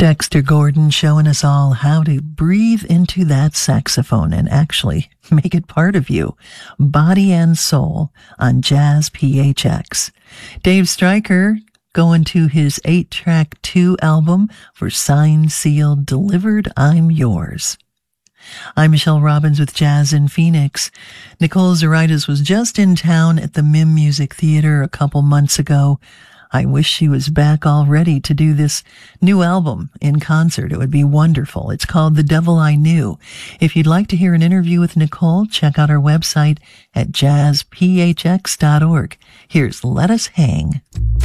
Dexter Gordon showing us all how to breathe into that saxophone and actually make it part of you. Body and Soul on Jazz PHX. Dave Stryker going to his 8-track 2 album for Signed, Sealed, Delivered, I'm Yours. I'm Michelle Robbins with Jazz in Phoenix. Nicole Zaritas was just in town at the MIM Music Theater a couple months ago. I wish she was back already to do this new album in concert. It would be wonderful. It's called The Devil I Knew. If you'd like to hear an interview with Nicole, check out our website at jazzphx.org. Here's Let Us Hang.